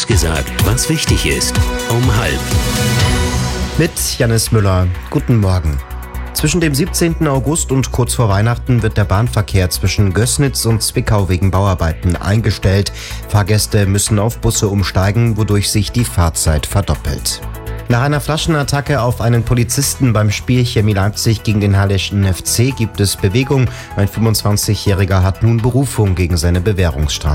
Kurz gesagt, was wichtig ist. Um 12:30. Mit Jannis Müller. Guten Morgen. Zwischen dem 17. August und kurz vor Weihnachten wird der Bahnverkehr zwischen Gößnitz und Zwickau wegen Bauarbeiten eingestellt. Fahrgäste müssen auf Busse umsteigen, wodurch sich die Fahrzeit verdoppelt. Nach einer Flaschenattacke auf einen Polizisten beim Spiel Chemie Leipzig gegen den Halleschen FC gibt es Bewegung. Ein 25-Jähriger hat nun Berufung gegen seine Bewährungsstrafe